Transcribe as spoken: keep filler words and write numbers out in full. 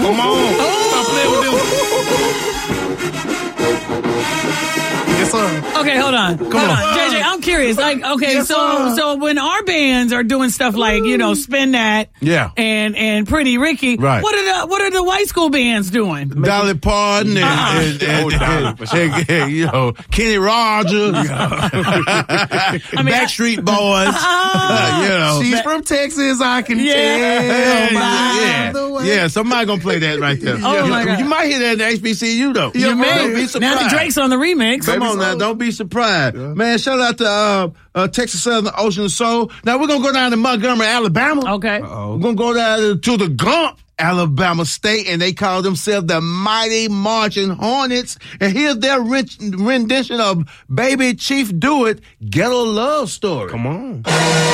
Come on. Stop playing with them. Yes, sir. Okay, hold on. Come hold on. on. J J, I'm curious. Like, okay, Yes, so sir. so when our bands are doing stuff like, you know, Spin That Yeah. and and Pretty Ricky, Right. what are the what are the white school bands doing? Dolly Parton and, Uh-uh. and, and, Oh, Dolly, and- for sure. and- and, you know, Kenny Rogers, Backstreet Boys. Ah. you know, She's from Texas, I can Yeah. tell yeah, by yeah, the way. yeah, somebody gonna play that right there. Oh, Yeah, my God. You might hear that in the H B C U though. You Don't may. be Now surprised. that Drake's on the remix. Come on so. now, don't be surprised. Man, shout out to uh, uh, Texas Southern Ocean Soul. Now we're going to go down to Montgomery, Alabama. Okay. We're going to go down to the Gump, Alabama State, and they call themselves the Mighty Marching Hornets. And here's their rich rendition of Baby Chief Do It, Ghetto Love Story. Come on.